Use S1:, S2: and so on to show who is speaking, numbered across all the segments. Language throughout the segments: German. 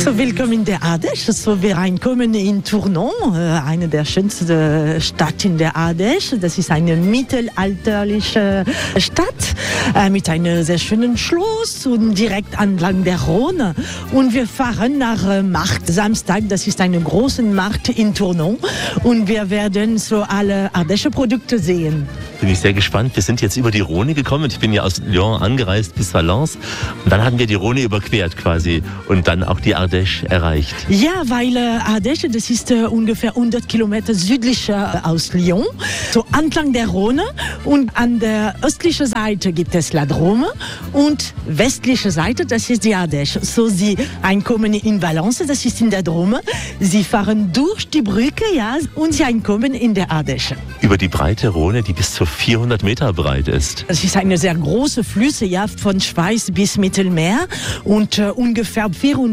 S1: So, willkommen in der Ardèche. So, wir kommen in Tournon, eine der schönsten Städte in der Ardèche. Das ist eine mittelalterliche Stadt mit einem sehr schönen Schloss und direkt entlang der Rhône. Und wir fahren nach Markt Samstag. Das ist ein großer Markt in Tournon. Und wir werden so alle Ardèche-Produkte sehen.
S2: Bin ich sehr gespannt. Wir sind jetzt über die Rhône gekommen. Ich bin ja aus Lyon angereist bis Valence. Und dann hatten wir die Rhône überquert quasi und dann auch die Ardèche erreicht.
S1: Ja, weil Ardèche, das ist ungefähr 100 Kilometer südlicher aus Lyon, so entlang der Rhône. Und an der östlichen Seite gibt es La Drôme und westliche Seite, das ist die Ardèche. So, sie kommen in Valence, das ist in der Drôme. Sie fahren durch die Brücke, ja, und sie kommen in der Ardèche.
S2: Über die breite Rhône, die bis zu 400 Meter breit ist.
S1: Das ist eine sehr große Flüsse, ja, von Schweiz bis Mittelmeer und ungefähr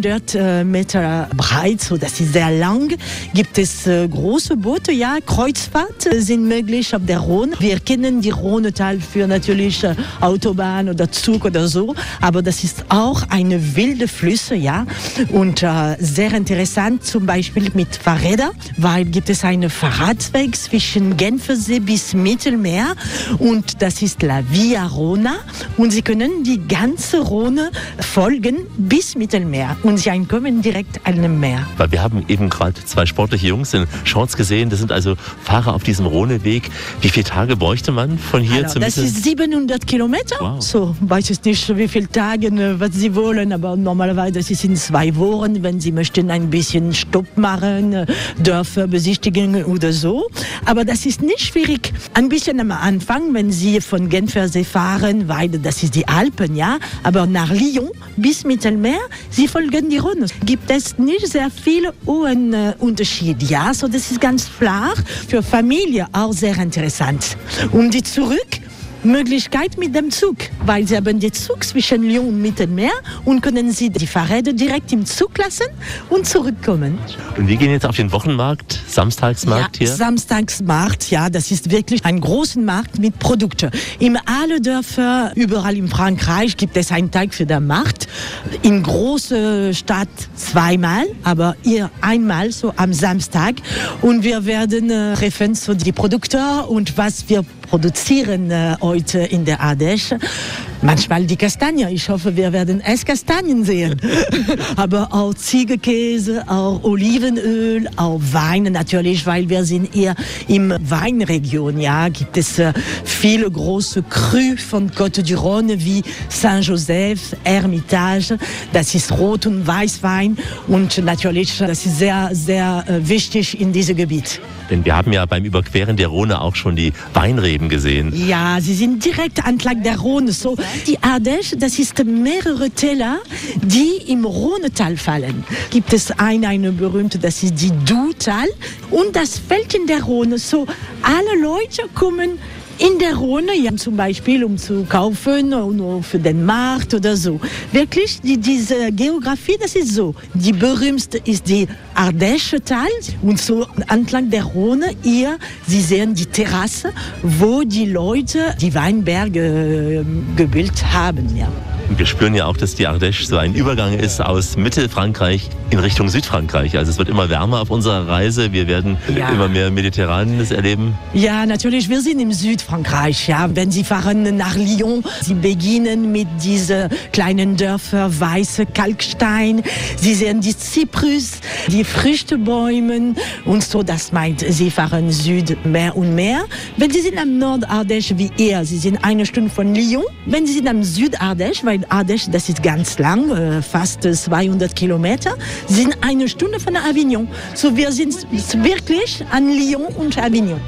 S1: 400 Meter breit, so das ist sehr lang. Gibt es große Boote, ja, Kreuzfahrt sind möglich auf der Rhône. Wir kennen die Rhônetal für natürlich Autobahn oder Zug oder so, aber das ist auch eine wilde Flüsse, ja, und sehr interessant, zum Beispiel mit Fahrrädern, weil gibt es einen Fahrradweg zwischen Genfersee bis Mittelmeer und das ist La Via Rhôna und Sie können die ganze Rhône folgen bis Mittelmeer und Sie kommen direkt an dem Meer.
S2: Weil wir haben eben gerade zwei sportliche Jungs in Shorts gesehen, das sind also Fahrer auf diesem Rhôneweg. Wie viele Tage bräuchte man von hier zum
S1: Das ist 700 Kilometer,
S2: wow.
S1: So weiß ich nicht, wie viele Tage, was Sie wollen, aber normalerweise das ist in 2 Wochen, wenn Sie möchten ein bisschen Stopp machen, Dörfer besichtigen oder so. Aber das ist nicht schwierig. Ein bisschen am Anfang, wenn Sie von Genfersee fahren, weil das ist die Alpen, ja, aber nach Lyon bis Mittelmeer, Sie folgen die Rhône. Gibt es nicht sehr viele Unterschiede, ja, so das ist ganz flach, für Familie auch sehr interessant. Und die Möglichkeit mit dem Zug, weil Sie haben den Zug zwischen Lyon und Mittelmeer und können Sie die Fahrräder direkt im Zug lassen und zurückkommen.
S2: Und wir gehen jetzt auf den Wochenmarkt, Samstagsmarkt hier?
S1: Samstagsmarkt, ja, das ist wirklich ein großer Markt mit Produkten. In alle Dörfer, überall in Frankreich gibt es einen Tag für den Markt. In große Stadt 2-mal, aber hier einmal, so am Samstag. Und wir werden treffen so die Produkte und was wir produzieren heute in der Ardèche. Manchmal die Kastanie. Ich hoffe, wir werden Esskastanien sehen. Aber auch Ziegenkäse, auch Olivenöl, auch Wein natürlich, weil wir sind eher im Weinregion. Ja, gibt es viele große Crus von Côte du Rhône wie Saint-Joseph, Hermitage. Das ist Rot- und Weißwein und natürlich, das ist sehr, sehr wichtig in diesem Gebiet.
S2: Denn wir haben ja beim Überqueren der Rhône auch schon die Weinreben gesehen.
S1: Ja, sie sind direkt entlang der Rhône. So, die Ardèche, das ist mehrere Täler, die im Rhônetal fallen. Gibt es eine berühmte, das ist die Doubs-Tal und das fällt in der Rhône. So, alle Leute kommen in der Rhône, ja, zum Beispiel um zu kaufen oder für den Markt oder so. Wirklich, diese Geografie, das ist so. Die berühmteste ist die Ardèche-Tal und so entlang der Rhône hier, Sie sehen die Terrasse, wo die Leute die Weinberge gebildet haben, ja.
S2: Wir spüren ja auch, dass die Ardèche so ein Übergang ist aus Mittelfrankreich in Richtung Südfrankreich. Also es wird immer wärmer auf unserer Reise. Wir werden immer mehr Mediterranes erleben.
S1: Ja, natürlich. Wir sind im Südfrankreich. Ja, wenn Sie fahren nach Lyon, Sie beginnen mit diesen kleinen Dörfern, weiße Kalkstein. Sie sehen die Zyprus, die Früchtebäume und so. Das meint, Sie fahren Süd mehr und mehr. Wenn Sie sind am Nord-Ardèche wie ihr, Sie sind 1 Stunde von Lyon. Wenn Sie sind am Süd-Ardèche, weil Ardèche, das ist ganz lang, fast 200 Kilometer, sind 1 Stunde von Avignon. So, wir sind wirklich an Lyon und Avignon.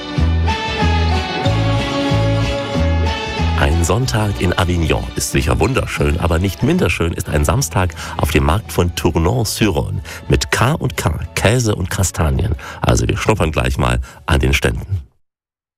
S2: Ein Sonntag in Avignon ist sicher wunderschön, aber nicht minder schön ist ein Samstag auf dem Markt von Tournon-sur-Rhône mit K&K, Käse und Kastanien. Also wir schnuppern gleich mal an den Ständen.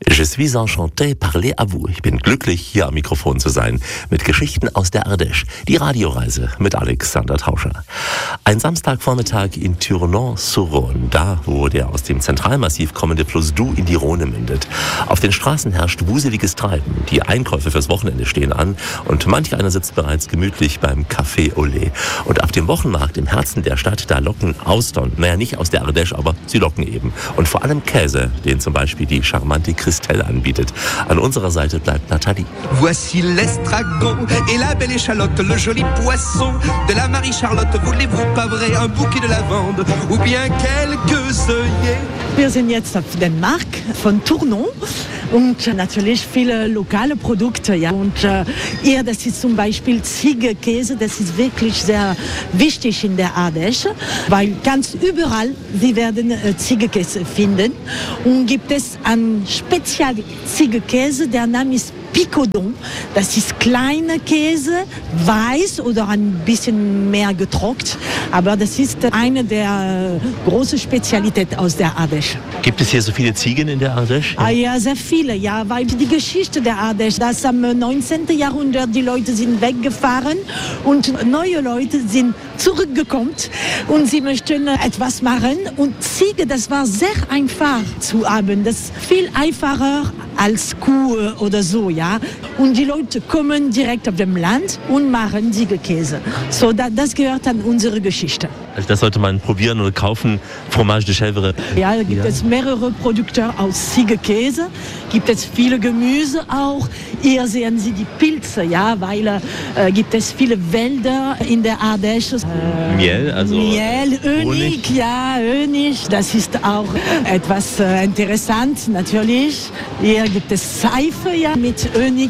S2: Je suis enchanté parler à vous. Ich bin glücklich, hier am Mikrofon zu sein, mit Geschichten aus der Ardèche. Die Radioreise mit Alexander Tauscher. Ein Samstagvormittag in Tournon-sur-Rhône, da wo der aus dem Zentralmassiv kommende Fluss Doubs in die Rhône mündet. Auf den Straßen herrscht wuseliges Treiben. Die Einkäufe fürs Wochenende stehen an und manch einer sitzt bereits gemütlich beim Café au lait. Und auf dem Wochenmarkt im Herzen der Stadt, da locken Austern, naja nicht aus der Ardèche, aber sie locken eben. Und vor allem Käse, den zum Beispiel die charmante Christelle anbietet. An unserer Seite bleibt Nathalie.
S3: Voici l'estragon et la belle échalote, le joli poisson de la Marie-Charlotte. Voulez-vous pas vrai un bouquet de lavande ou bien quelques œillets?
S1: Wir sind jetzt auf dem Markt von Tournon und natürlich viele lokale Produkte. Ja. Und hier, das ist zum Beispiel Ziegenkäse, das ist wirklich sehr wichtig in der Ardèche, weil ganz überall Sie werden Ziegenkäse finden. Und gibt es einen Spezial-Ziegenkäse, der Name ist Picodon. Das ist kleiner Käse, weiß oder ein bisschen mehr getrocknet. Aber das ist eine der großen Spezialitäten aus der Ardèche.
S2: Gibt es hier so viele Ziegen in der Ardèche?
S1: Ah ja, sehr viele, ja, weil die Geschichte der Ardèche, dass am 19. Jahrhundert die Leute sind weggefahren und neue Leute sind zurückgekommen und sie möchten etwas machen. Und Ziege, das war sehr einfach zu haben. Das ist viel einfacher als Kuh oder so, ja. Und die Leute kommen direkt auf dem Land und machen Ziegenkäse. So, das gehört an unsere Geschichte.
S2: Also das sollte man probieren oder kaufen, Fromage de Chèvre.
S1: Ja, da gibt es mehrere Produkte aus Ziegenkäse, gibt es viele Gemüse auch. Hier sehen Sie die Pilze, ja, weil gibt es viele Wälder in der Ardèche.
S2: Miel, also
S1: Miel, Honig, ja, Honig. Das ist auch etwas interessant, natürlich. Hier gibt es Seife, ja, mit Honig.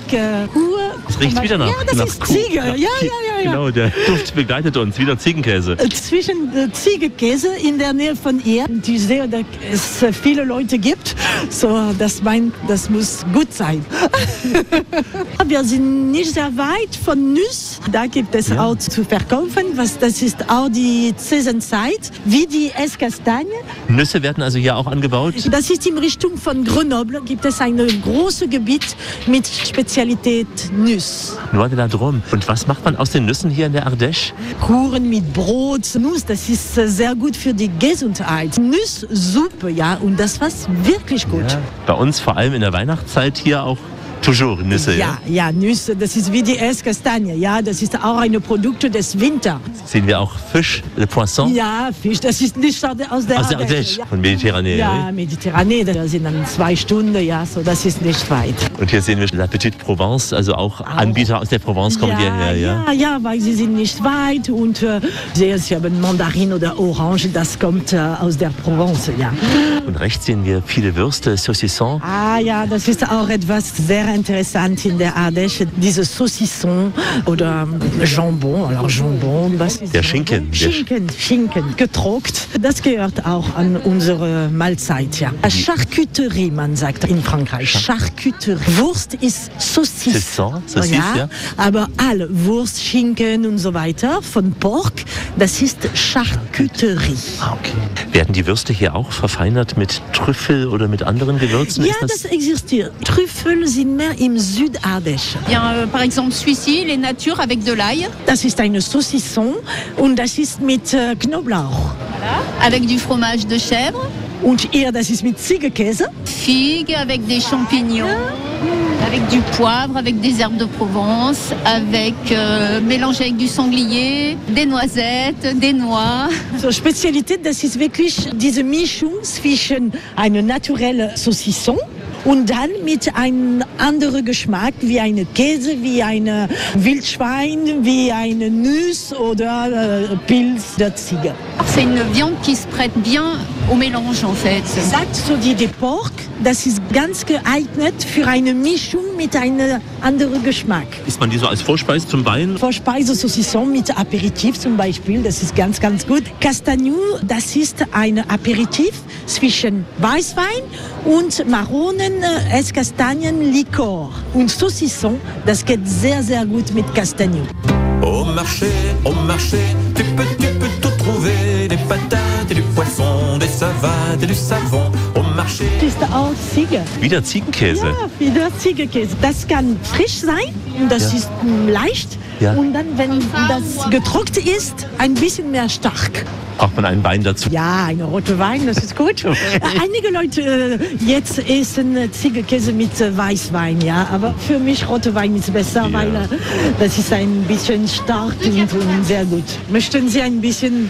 S2: Es riecht wieder nach,
S1: ja, das ist
S2: Kuh.
S1: Ziege. Ja.
S2: Genau, der Duft begleitet uns. Wieder Ziegenkäse.
S1: Zwischen Ziegenkäse in der Nähe von ihr. Ich sehe, dass es viele Leute gibt. So, das muss gut sein. Wir sind nicht sehr weit von Nuss. Da gibt es auch zu verkaufen. Das ist auch die Saisonzeit, wie die Esskastanien.
S2: Nüsse werden also hier auch angebaut?
S1: Das ist in Richtung von Grenoble. Gibt es ein großes Gebiet mit Spezialität Nuss.
S2: Nur da drum. Und was macht man aus den Nüssen hier in der Ardèche?
S1: Kuchen mit Brot, Nuss, das ist sehr gut für die Gesundheit. Nusssuppe, ja, und das war wirklich gut.
S2: Ja. Bei uns vor allem in der Weihnachtszeit hier auch toujours Nüsse.
S1: Ja, Nüsse, das ist wie die Esskastanie, ja, das ist auch ein Produkt des Winters.
S2: Sehen wir auch Fisch, le Poisson?
S1: Ja, Fisch, das ist nicht aus der
S2: Ardèche, von Mediterranee.
S1: Ja, Mediterranee, das sind dann 2 Stunden, ja, so, das ist nicht weit.
S2: Und hier sehen wir La Petite Provence, also auch Anbieter aus der Provence kommen hierher, ja?
S1: Ja, weil sie sind nicht weit und sie haben Mandarin oder Orange, das kommt aus der Provence, ja.
S2: Und rechts sehen wir viele Würste, Saucisson.
S1: Ah ja, das ist auch etwas sehr interessant in der Ardèche, diese Saucisson oder Jambon. Alors Jambon, was ist
S2: der Schinken?
S1: Schinken, getrocknet. Das gehört auch an unsere Mahlzeit, ja. Charcuterie, man sagt in Frankreich. Charcuterie. Wurst ist Saucisson, ja. Aber alle Wurst, Schinken und so weiter von Pork, das ist Charcuterie.
S2: Okay. Werden die Würste hier auch verfeinert mit Trüffel oder mit anderen Gewürzen?
S1: Ja, das existiert. Trüffel sind mehr im Südardèche.
S4: Par exemple, celui-ci, les natures avec de l'ail.
S1: Das ist eine Saucisson und das ist mit Knoblauch.
S4: Voilà. Avec du fromage de chèvre.
S1: Und hier, das ist mit Ziegenkäse.
S4: Figue avec des champignons. Avec du poivre, avec des herbes de Provence, avec mélangé avec du sanglier, des noisettes, des noix.
S1: So, Spezialität, das ist wirklich diese Mischung zwischen einer naturellen Saucisson und dann mit einem anderen Geschmack, wie eine Käse, wie ein Wildschwein, wie eine Nuss oder Pilz der Ziege.
S4: C'est une viande qui se prête bien au mélange en fait.
S1: Sagt so die Pork, das ist ganz geeignet für eine Mischung mit einem anderen Geschmack.
S2: Isst man die so als Vorspeise zum Wein?
S1: Vorspeise Saucisson mit Aperitif zum Beispiel, das ist ganz, ganz gut. Castagnou, das ist ein Aperitif zwischen Weißwein und Maronen, Esskastanien, Likör. Und Saucisson, das geht sehr, sehr gut mit Castagnou.
S3: Au marché, tu peux tout trouver, des patates et du poisson, des
S5: Savate, du Savon au marché.
S1: Das ist auch Ziege.
S2: Wieder Ziegenkäse.
S1: Ja, wieder Ziegenkäse. Das kann frisch sein, das ist leicht.
S2: Ja.
S1: Und dann, wenn das gedruckt ist, ein bisschen mehr stark.
S2: Braucht man einen Wein dazu?
S1: Ja, eine rote Wein, das ist gut. Einige Leute jetzt essen Ziegenkäse mit Weißwein, ja. Aber für mich rote Wein ist besser, weil das ist ein bisschen stark und sehr gut. Möchten Sie ein bisschen...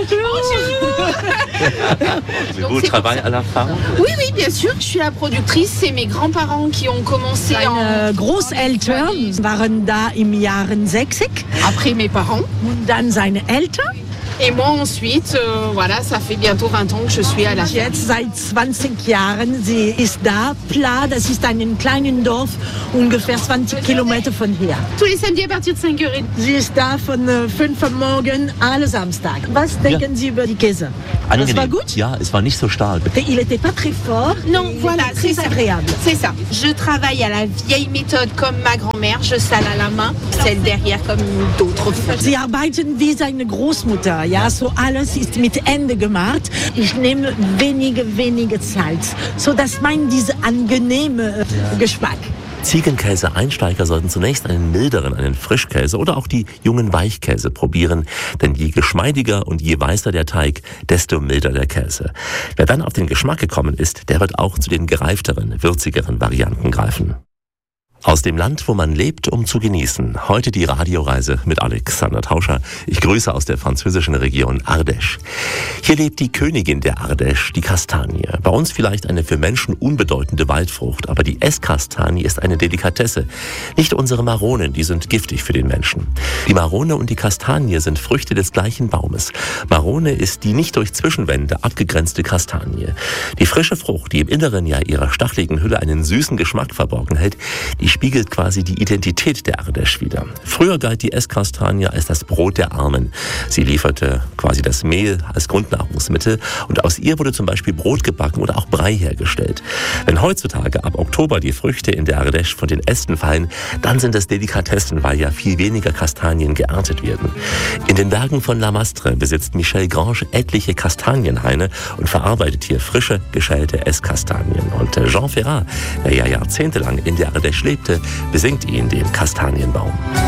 S2: Vous travaillez à la femme?
S6: Oui, oui, bien sûr. Je suis la productrice. C'est mes grands-parents qui ont commencé
S1: Meine Großeltern waren da im Jahre 60.
S6: après mes parents.
S1: Und dann seine Eltern.
S6: Et moi ensuite, voilà, ça fait bientôt 20 ans que je suis à la ferme.
S1: Jetzt seit 20 Jahren, sie ist da. Pla, das ist ein kleines Dorf, ungefähr 20 Kilometer von hier.
S6: Tous les samedis à partir de 5h30.
S1: Sie ist da von 5 Uhr morgens, alle Samstag. Was denken Sie über die Käse?
S2: Angenehm.
S1: Das war gut?
S2: Ja, es war nicht so stark.
S1: Il n'était pas très fort.
S6: Non, voilà, c'est
S1: très
S6: ça.
S1: agréable.
S6: C'est ça. Je travaille à la vieille méthode comme ma grand-mère. Je sale à la main, celle derrière comme d'autres font.
S1: Sie arbeiten wie seine Großmutter. Ja, so alles ist mit Ende gemacht. Ich nehme wenige Salz, so dass man diese angenehme Geschmack.
S2: Ziegenkäse-Einsteiger sollten zunächst einen milderen, einen Frischkäse oder auch die jungen Weichkäse probieren, denn je geschmeidiger und je weißer der Teig, desto milder der Käse. Wer dann auf den Geschmack gekommen ist, der wird auch zu den gereifteren, würzigeren Varianten greifen. Aus dem Land, wo man lebt, um zu genießen. Heute die Radioreise mit Alexander Tauscher. Ich grüße aus der französischen Region Ardèche. Hier lebt die Königin der Ardèche, die Kastanie. Bei uns vielleicht eine für Menschen unbedeutende Waldfrucht, aber die Esskastanie ist eine Delikatesse. Nicht unsere Maronen, die sind giftig für den Menschen. Die Marone und die Kastanie sind Früchte des gleichen Baumes. Marone ist die nicht durch Zwischenwände abgegrenzte Kastanie. Die frische Frucht, die im Inneren ja ihrer stacheligen Hülle einen süßen Geschmack verborgen hält, die spiegelt quasi die Identität der Ardèche wider. Früher galt die Esskastanie als das Brot der Armen. Sie lieferte quasi das Mehl als Grundnahrungsmittel und aus ihr wurde zum Beispiel Brot gebacken oder auch Brei hergestellt. Wenn heutzutage ab Oktober die Früchte in der Ardèche von den Ästen fallen, dann sind es Delikatessen, weil ja viel weniger Kastanien geerntet werden. In den Bergen von La Mastre besitzt Michel Grange etliche Kastanienhaine und verarbeitet hier frische, geschälte Esskastanien. Und Jean Ferrat, der ja jahrzehntelang in der Ardèche lebte, besingt ihn den Kastanienbaum.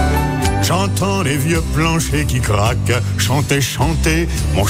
S7: J'entends les vieux planchers qui craquent, chanter, chanter, mon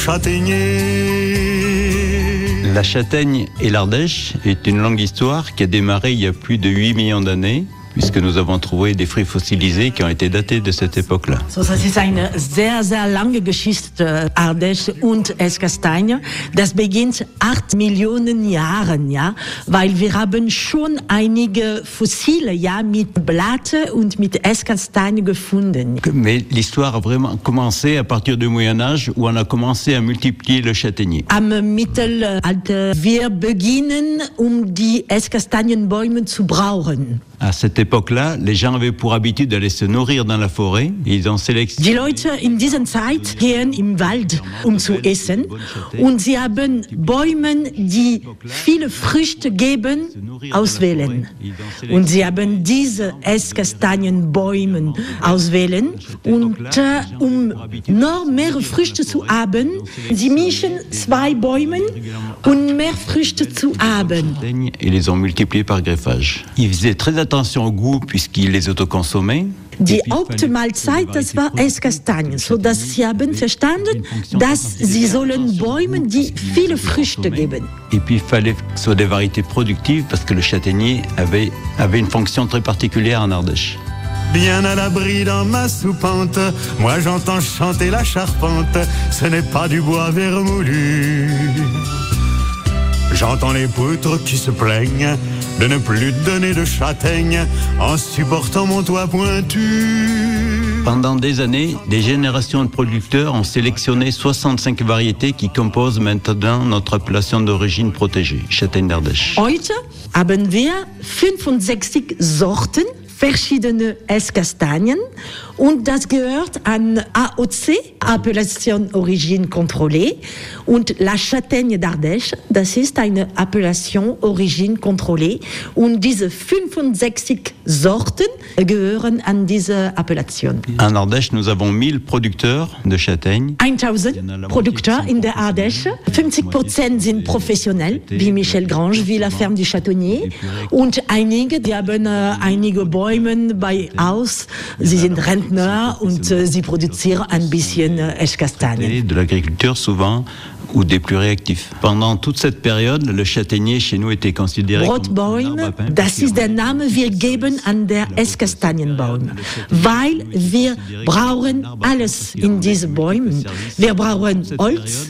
S7: châtaignier.
S8: La châtaigne et l'Ardèche est une longue histoire qui a démarré il y a plus de 8 millions d'années, puisque nous avons trouvé des fruits fossilisés qui ont été datés de cette époque-là.
S1: So, das ist eine sehr, sehr lange Geschichte, Ardèche und Esskastanie. Das beginnt 8 Millionen Jahren, ja, weil wir haben schon einige Fossile, ja, mit Blatte und mit Esskastanie gefunden.
S8: Mais l'histoire a vraiment commencé à partir du Moyen-Âge, où on a commencé à multiplier le châtaignier.
S1: Am Mittelalter, wir beginnen, die Esskastanienbäume zu brauchen.
S8: À cette époque-là, les gens avaient pour habitude d'aller se nourrir dans la forêt. Et ils ont sélectionné.
S1: Die Leute in dieser Zeit gehen im Wald, zu essen. Und sie haben Bäume, die viele Früchte geben, auswählen. Und sie haben diese Esskastanienbäume auswählen. Und noch mehr Früchte zu haben, sie mischen 2 Bäume, um mehr Früchte zu haben.
S8: Et les ont multipliés par greffage. Ils faisaient très attention au goût puisqu'ils les autoconsommaient.
S1: Die Hauptmahlzeit, das war Esskastanien, sodass sie haben verstanden, dass sie sollen Bäume, die viele Früchte geben.
S8: Et puis il fallait que ce soit des variétés productives parce que le châtaignier avait une fonction très particulière en Ardèche.
S7: Bien à l'abri dans ma soupente, moi j'entends chanter la charpente, ce n'est pas du bois vermoulu. J'entends les poutres qui se plaignent de ne plus donner de châtaignes en supportant mon toit pointu.
S8: Pendant des années, des générations de producteurs ont sélectionné 65 variétés qui composent maintenant notre appellation d'origine protégée, Châtaigne d'Ardèche.
S1: Heute haben wir 65 Sorten, verschiedene Esskastanien Und das gehört an AOC, Appellation Origine Contrôlée. Und La Châtaigne d'Ardèche, das ist eine Appellation Origine Contrôlée. Und diese 65 Sorten gehören an diese Appellation.
S8: En Ardèche, nous avons 1000 producteurs de châtaignes.
S1: 1000 Produkte in der Ardèche. 50% sind professionell, wie Michel Grange, wie La Ferme du Châtonnier. Und einige, die haben einige Bäume bei Haus. Sie sind Rentner und sie produzieren ein bisschen Esskastanien.
S8: De l'agriculture souvent ou des plus réactifs. Pendant toute cette période, le châtaignier chez nous était considéré
S1: Brotbäume, das ist der Name, wir geben an der Esskastanienbaum, weil wir brauchen alles in diesen Bäumen. Wir brauchen Holz,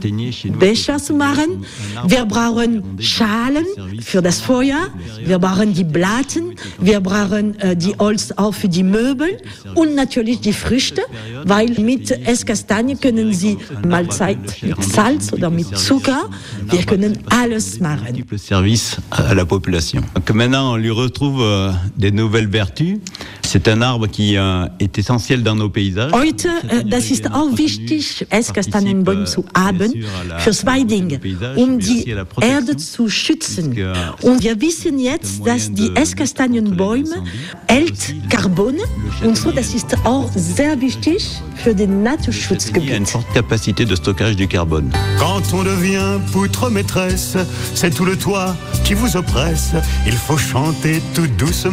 S1: um Becher zu machen, wir brauchen Schalen für das Feuer, wir brauchen die Blatten, wir brauchen die Holz auch für die Möbel und natürlich die Früchte, weil mit Esskastanien können Sie Mahlzeit mit Salz oder mit Zucker, wir können alles machen.
S8: Service à la population. Donc maintenant, on lui retrouve des nouvelles vertus. C'est un arbre qui est essentiel dans nos paysages.
S1: Heute, das ist auch wichtig, Esskastanienbäume zu haben, für zwei Dinge, um die Erde zu schützen. Und wir wissen jetzt, dass die Esskastanienbäume hält Carbone und so, das ist auch sehr wichtig für den Naturschutzgebiet.
S8: Il y a une forte capacité de stockage du carbone.
S7: Quand on devient poutre maîtresse, c'est tout le toit qui vous oppresse. Il faut chanter tout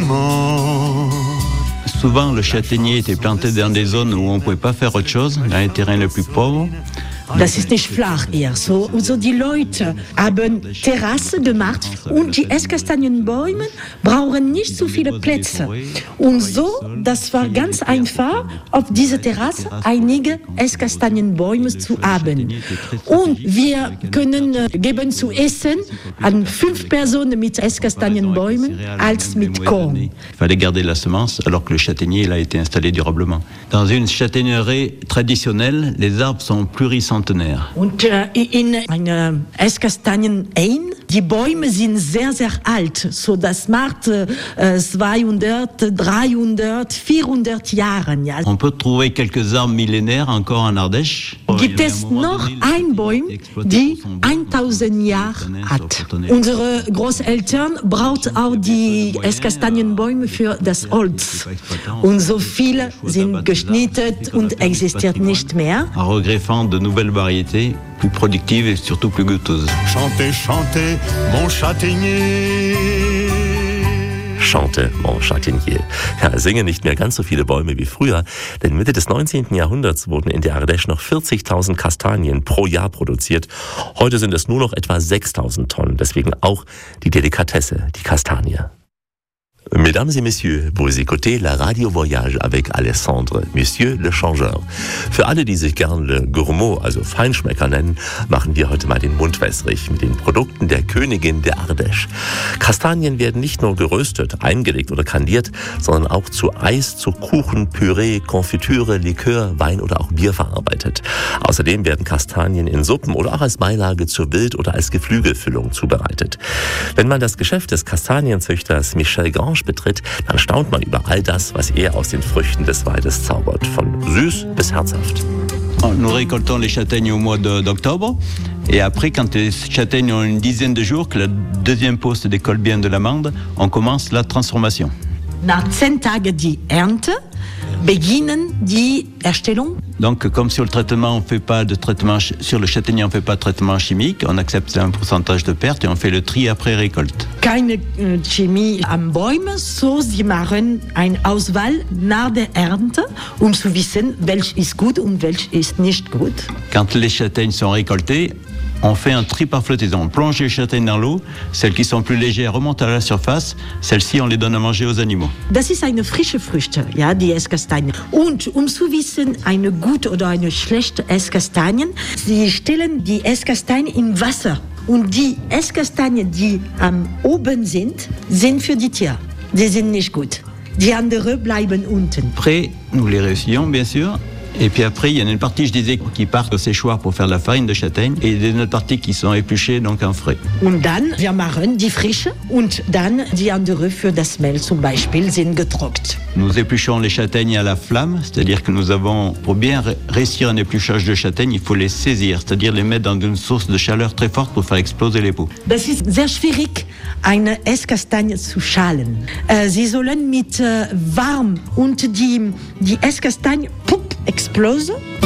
S7: doucement.
S8: Souvent, le châtaignier était planté dans des zones où on ne pouvait pas faire autre chose, dans les terrains les plus pauvres.
S1: Das ist nicht flach hier. So die Leute haben Terrasse gemacht und die Esskastanienbäume brauchen nicht so viele Plätze. Und so, das war ganz einfach, auf dieser Terrasse einige Esskastanienbäume zu haben. Und wir können geben zu essen an 5 Personen mit Esskastanienbäumen als mit Korn.
S8: Il fallait garder la semence alors que le châtaignier il a été installé durablement. Dans une châtaignerie traditionnelle, les arbres sont pluricentenaires.
S1: Und in einer Esskastanien-Ein, die Bäume sind sehr, sehr alt. So, das macht 200, 300, 400 Jahre. Ja.
S8: On peut trouver quelques arbres millénaires encore en Ardèche.
S1: Gibt es noch ein Baum, die 1000 Jahre hat. Unsere Großeltern brauchten auch die Esskastanienbäume für das Holz. Und so viele sind geschnitten und existieren nicht mehr.
S8: En regreffant de nouvelles variétés plus productives et surtout plus goûteuses.
S7: Chantez, chantez, mon châtaignier.
S2: Chante mon Châtaignier. Ja, singen nicht mehr ganz so viele Bäume wie früher, denn Mitte des 19. Jahrhunderts wurden in der Ardèche noch 40.000 Kastanien pro Jahr produziert. Heute sind es nur noch etwa 6.000 Tonnen, deswegen auch die Delikatesse, die Kastanie. Mesdames et Messieurs, vous écoutez la Radio Voyage avec Alessandre, Monsieur le Changeur. Für alle, die sich gern Le Gourmand, also Feinschmecker nennen, machen wir heute mal den Mund wässrig mit den Produkten der Königin der Ardèche. Kastanien werden nicht nur geröstet, eingelegt oder kandiert, sondern auch zu Eis, zu Kuchen, Püree, Konfitüre, Likör, Wein oder auch Bier verarbeitet. Außerdem werden Kastanien in Suppen oder auch als Beilage zur Wild- oder als Geflügelfüllung zubereitet. Wenn man das Geschäft des Kastanienzüchters Michel Grange betritt, dann staunt man über all das, was er aus den Früchten des Waldes zaubert, von süß bis herzhaft.
S8: Nous récoltons les châtaignes au mois d'octobre. Et après, quand les châtaignes ont une dizaine de jours, que la deuxième peau se décolle bien de l'amande, on commence la transformation.
S1: Nach 10 Tagen die Ernte beginnen die Erstellung.
S8: Donc, comme sur le traitement, on fait pas de traitement sur le châtaignier, on fait pas de traitement chimique, on accepte un pourcentage de perte et on fait le tri après récolte.
S1: Keine Chemie am Bäume, so sie machen eine Auswahl nach der Ernte, um zu wissen, welch ist gut und welch ist nicht gut.
S8: Quand les châtaignes sont récoltées, on fait un tri par flottaison. On plonge les châtaignes dans l'eau. Celles qui sont plus légères remontent à la surface. Celles-ci, on les donne à manger aux animaux.
S1: Das ist eine frische Früchte, ja, die Esskastanie. Und um zu wissen, eine gute oder eine schlechte Esskastanie, sie stellen die Esskastanie in Wasser. Und die Esskastanien, die am oben sind für die Tiere. Die sind nicht gut. Die anderen bleiben unten.
S8: Après, nous les réessuyons, bien sûr. Et puis après, il y en a une partie, je disais, qui part au séchoir pour faire de la farine de châtaigne et il y a une autre partie qui sont épluchées, donc en frais.
S1: Und dann, wir machen die frische und dann die andere für das Mehl zum Beispiel sind getrocknet.
S8: Nous épluchons les châtaignes à la flamme, c'est-à-dire que nous avons, pour bien réussir un épluchage de châtaignes, il faut les saisir, c'est-à-dire les mettre dans une source de chaleur très forte pour faire exploser les peaux.
S1: Das ist sehr schwierig, eine Esskastanie zu schalen. Sie sollen mit warm und die Esskastanie explose